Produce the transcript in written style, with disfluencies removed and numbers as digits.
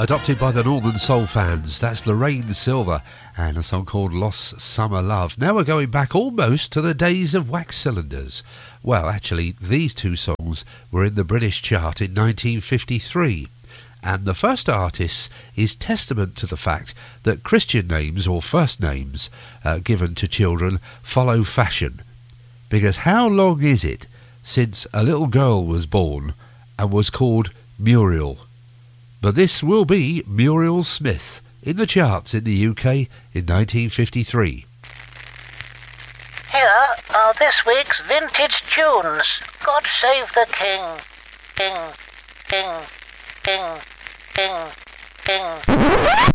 Adopted by the Northern Soul fans, that's Lorraine Silver and a song called Lost Summer Love. Now we're going back almost to the days of wax cylinders. Well, actually, these two songs were in the British chart in 1953. And the first artist is testament to the fact that Christian names or first names given to children follow fashion. Because how long is it since a little girl was born and was called Muriel? But this will be Muriel Smith in the charts in the UK in 1953. Here are this week's vintage tunes. God Save the King. King, King, King, King, King.